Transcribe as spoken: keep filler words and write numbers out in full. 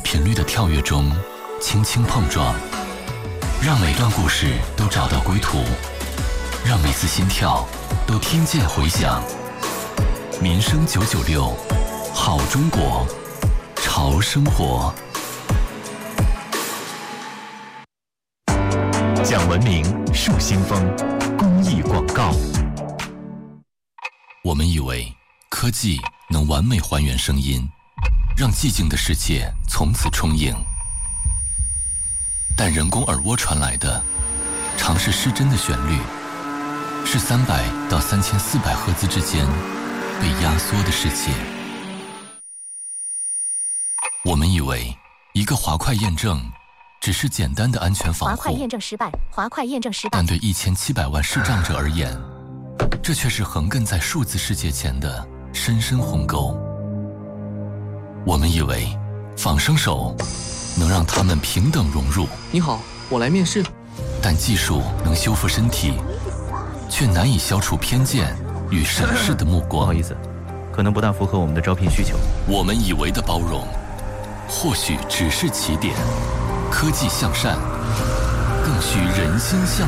频率的跳跃中轻轻碰撞，让每段故事都找到归途，让每次心跳都听见回响。民生九九六，好中国，潮生活。 讲文明，树新风，公益广告。 我们以为科技能完美还原声音，让寂静的世界从此充盈。但人工耳蜗传来的，常是失真的旋律，是三百到三千四百赫兹之间被压缩的世界。我们以为一个滑块验证只是简单的安全防护， 滑块验证失败，滑块验证失败。 但对一千七百万视障者而言，这却是横亘在数字世界前的深深鸿沟。我们以为仿生手能让他们平等融入。 你好，我来面试。 但技术能修复身体，却难以消除偏见与审视的目光。 不好意思，可能不大符合我们的招聘需求。 我们以为的包容，或许只是起点。科技向善，更需人心向